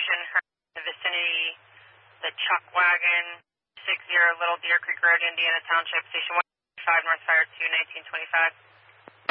explosion in the vicinity, the Chuck Wagon, 60 Little Deer Creek Road, Indiana Township, Station 105, North Fire 2, 1925.